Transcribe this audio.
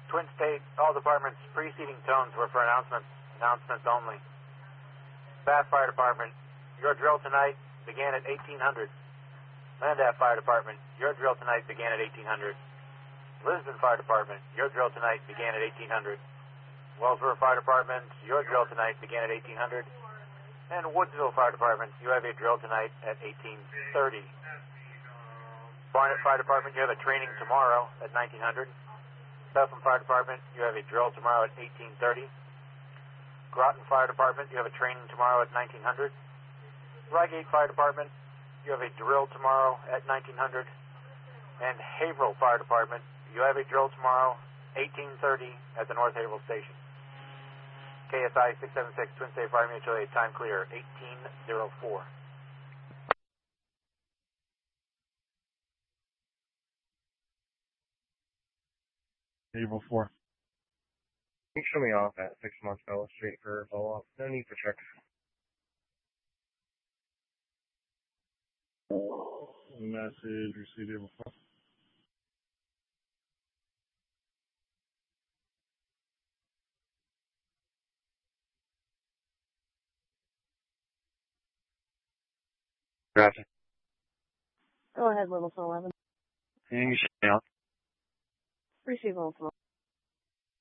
Twin State, all departments, preceding tones were for announcements only. Bath Fire Department, your drill tonight began at 1800. Landaff Fire Department, your drill tonight began at 1800. Lisbon Fire Department, your drill tonight began at 1800. Wellsboro Fire Department, your drill tonight began at 1800. And Woodsville Fire Department, you have a drill tonight at 1830. Barnett Fire Department, you have a training tomorrow at 1900. Bethlehem Fire Department, you have a drill tomorrow at 1830. Groton Fire Department, you have a training tomorrow at 1900. Rygate Fire Department, you have a drill tomorrow at 1900. And Haverhill Fire Department, you have a drill tomorrow, 1830, at the North Haverhill Station. KSI 676, Twin State Fire Mutual Aid, time clear, 1804. April 4. You can show me off at 6 Montebello Street for follow-up. No need for checks. Message received April 4. Gotcha. Go ahead, level 11. And you show me off. Receive level 12.